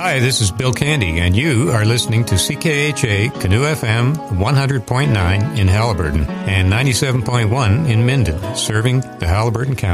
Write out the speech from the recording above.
Hi, this is Bill Candy, and you are listening to CKHA Canoe FM 100.9 in Haliburton and 97.1 in Minden, serving the Haliburton County.